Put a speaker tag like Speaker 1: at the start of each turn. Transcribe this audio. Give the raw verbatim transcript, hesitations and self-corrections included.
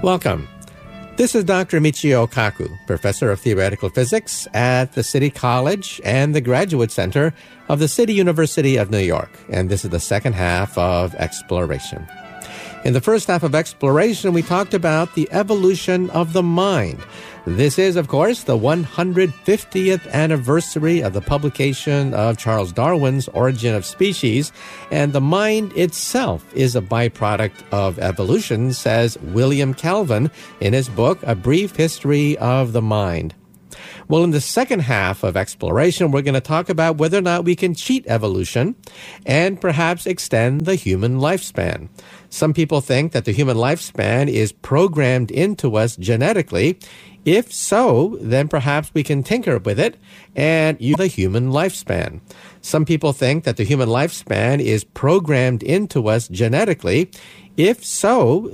Speaker 1: Welcome. This is Doctor Michio Kaku, Professor of Theoretical Physics at the City College and the Graduate Center of the City University of New York. And this is the second half of Exploration. In the first half of Exploration, we talked about the evolution of the mind. This is, of course, the one hundred fiftieth anniversary of the publication of Charles Darwin's Origin of Species, and the mind itself is a byproduct of evolution, says William Kelvin in his book, A Brief History of the Mind. Well, in the second half of Exploration, we're going to talk about whether or not we can cheat evolution and perhaps extend the human lifespan. Some people think that the human lifespan is programmed into us genetically. If so, then perhaps we can tinker with it and use the human lifespan. Some people think that the human lifespan is programmed into us genetically. If so,